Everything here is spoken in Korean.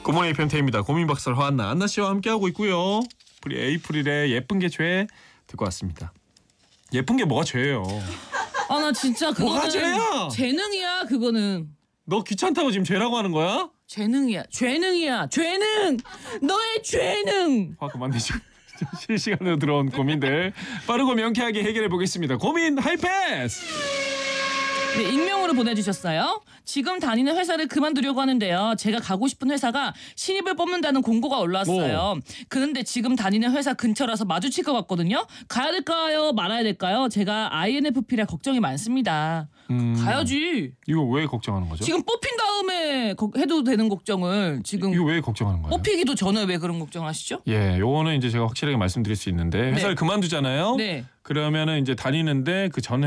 굿모닝 편태입니다. 고민박살 화한나 안나 씨와 함께하고 있고요. 우리 에이프릴의 예쁜 게 죄 듣고 왔습니다. 예쁜 게 뭐가 죄예요? 아 나 진짜 뭐가 그거는 죄야? 재능이야 그거는. 너 귀찮다고 지금 죄라고 하는 거야? 재능이야. 죄능. 너의 죄능. 화 그만 내시고 실시간으로 들어온 고민들 빠르고 명쾌하게 해결해 보겠습니다. 고민 하이패스. 네, 익명으로 보내주셨어요. 지금 다니는 회사를 그만두려고 하는데요. 제가 가고 싶은 회사가 신입을 뽑는다는 공고가 올라왔어요. 그런데 지금 다니는 회사 근처라서 마주칠 것 같거든요. 가야 될까요? 말아야 될까요? 제가 INFP라 걱정이 많습니다. 가야지. 이거 왜 걱정하는 거죠? 지금 뽑힌 다음에 해도 되는 걱정을 지금 이거 왜 걱정하는 거예요? 뽑히기도 전에 왜 그런 걱정하시죠? 예, 요거는 이제 제가 확실하게 말씀드릴 수 있는데 회사를 그만두잖아요. 네. 그러면은 이제 다니는데 그 전